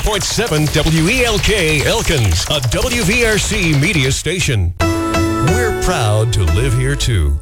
.7 WELK Elkins, a WVRC media station. We're proud to live here, too.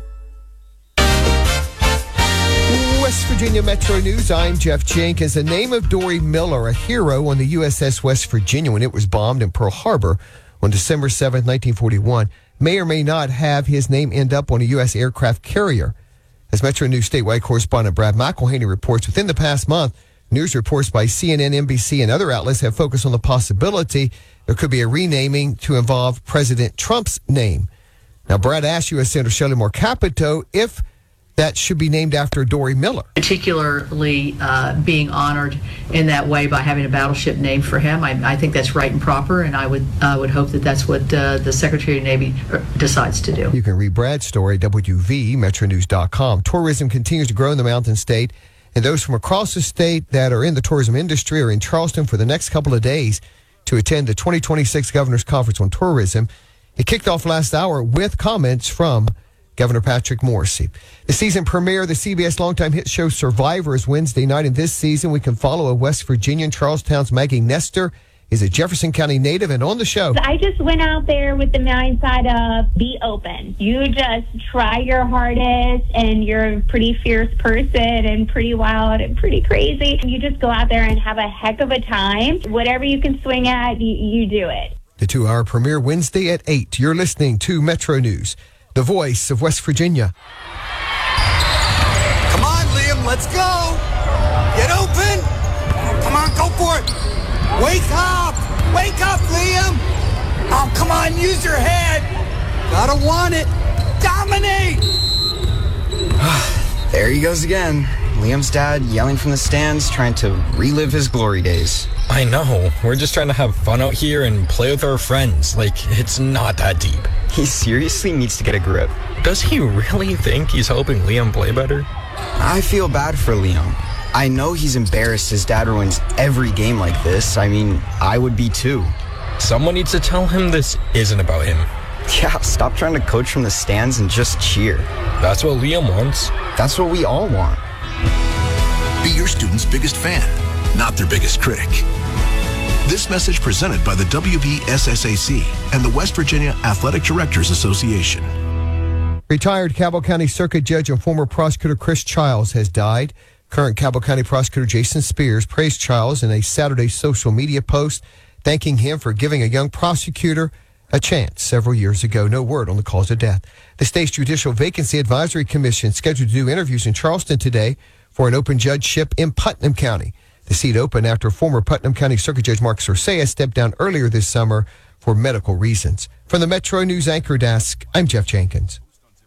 West Virginia Metro News, I'm Jeff Jenkins. The name of Dory Miller, a hero on the USS West Virginia when it was bombed in Pearl Harbor on December 7, 1941, may or may not have his name end up on a U.S. aircraft carrier. As Metro News statewide correspondent Brad McElhaney reports, within the past month, news reports by CNN, NBC, and other outlets have focused on the possibility there could be a renaming to involve President Trump's name. Now, Brad asked U.S. Senator Shelley Moore Capito if that should be named after Dory Miller. Particularly being honored in that way by having a battleship named for him. I think that's right and proper, and I would hope that that's what the Secretary of Navy decides to do. You can read Brad's story at WVMetroNews.com. Tourism continues to grow in the Mountain State, and those from across the state that are in the tourism industry are in Charleston for the next couple of days to attend the 2026 Governor's Conference on Tourism. It kicked off last hour with comments from Governor Patrick Morrisey. The season premiere of the CBS longtime hit show Survivor is Wednesday night, and this season we can follow a West Virginian. Charlestown's Maggie Nestor is a Jefferson County native, and on the show, I just went out there with the mindset of be open. You just try your hardest, and you're a pretty fierce person and pretty wild and pretty crazy. And you just go out there and have a heck of a time. Whatever you can swing at, you do it. The 2-hour premiere Wednesday at 8. You're listening to Metro News, the voice of West Virginia. Come on, Liam, let's go. Get open. Come on, go for it. Wake up! Wake up, Liam! Oh, come on, use your head! Gotta want it! Dominate! There he goes again. Liam's dad yelling from the stands, trying to relive his glory days. I know. We're just trying to have fun out here and play with our friends. Like, it's not that deep. He seriously needs to get a grip. Does he really think he's helping Liam play better? I feel bad for Liam. I know he's embarrassed his dad ruins every game like this. I mean, I would be too. Someone needs to tell him this isn't about him. Yeah, stop trying to coach from the stands and just cheer. That's what Liam wants. That's what we all want. Be your student's biggest fan, not their biggest critic. This message presented by the WVSSAC and the West Virginia Athletic Directors Association. Retired Cabell County Circuit Judge and former prosecutor Chris Childs has died. Current Cabell County Prosecutor Jason Spears praised Childs in a Saturday social media post, thanking him for giving a young prosecutor a chance several years ago. No word on the cause of death. The state's Judicial Vacancy Advisory Commission scheduled to do interviews in Charleston today for an open judgeship in Putnam County. The seat opened after former Putnam County Circuit Judge Mark Sorcea stepped down earlier this summer for medical reasons. From the Metro News Anchor Desk, I'm Jeff Jenkins.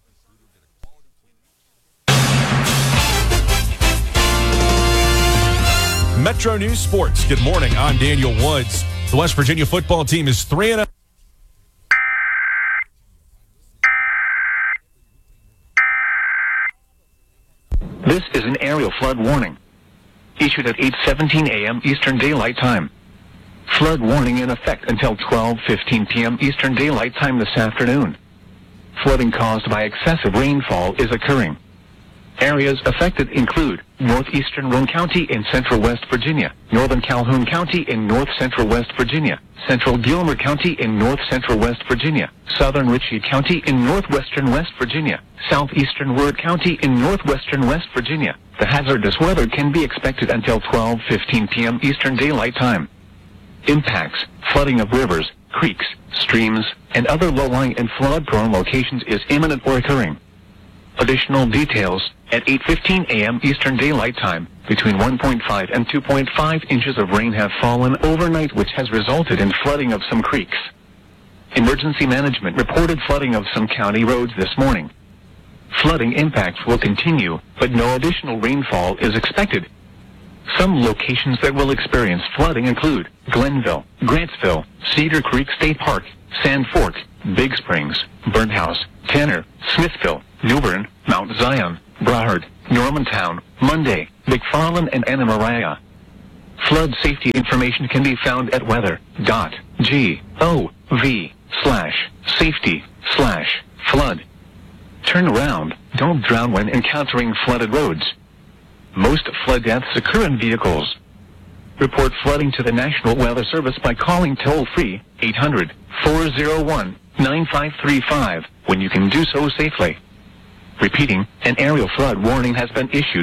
Metro News Sports. Good morning. I'm Daniel Woods. The West Virginia football team is 3-0. This is an aerial flood warning issued at 8:17 a.m. Eastern Daylight Time. Flood warning in effect until 12:15 p.m. Eastern Daylight Time this afternoon. Flooding caused by excessive rainfall is occurring. Areas affected include northeastern Roane County in central West Virginia, northern Calhoun County in north central West Virginia, central Gilmer County in north central West Virginia, southern Ritchie County in northwestern West Virginia, southeastern Ward County in northwestern West Virginia. The hazardous weather can be expected until 12:15 p.m. Eastern Daylight Time. Impacts: flooding of rivers, creeks, streams, and other low-lying and flood-prone locations is imminent or occurring. Additional details: at 8:15 a.m. Eastern Daylight Time, between 1.5 and 2.5 inches of rain have fallen overnight, which has resulted in flooding of some creeks. Emergency management reported flooding of some county roads this morning. Flooding impacts will continue, but no additional rainfall is expected. Some locations that will experience flooding include Glenville, Grantsville, Cedar Creek State Park, Sand Fork, Big Springs, Burnt House, Tanner, Smithville, New Bern, Mount Zion, Broward, Normantown, Monday, McFarland, and Anna Maria. Flood safety information can be found at weather.gov/safety/flood. Turn around. Don't drown when encountering flooded roads. Most flood deaths occur in vehicles. Report flooding to the National Weather Service by calling toll-free 800-401-9535 when you can do so safely. Repeating, an aerial flood warning has been issued.